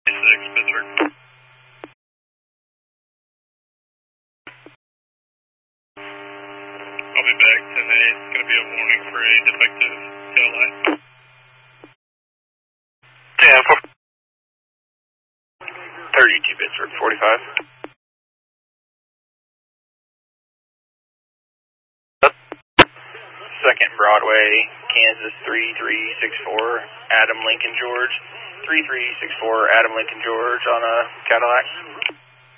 Pittsburgh. I'll be back 10-8. It's going to be a warning for a defective tail light. 32 Pittsburgh, 45. Second Broadway, Kansas 3364, Adam Lincoln George. 3364, Adam Lincoln George on a Cadillac.